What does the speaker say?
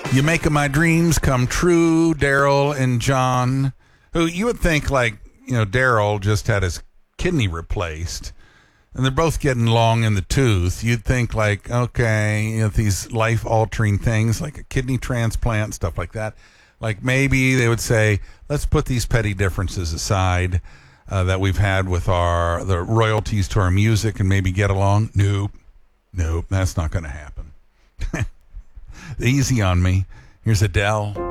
You making my dreams come true, Daryl and John, who you would think Daryl just had his kidney replaced and they're both getting long in the tooth. You'd think okay, these life-altering things like a kidney transplant, stuff like that, maybe they would say, let's put these petty differences aside that we've had with the royalties to our music and maybe get along. Nope, that's not going to happen. Easy on me. Here's Adele.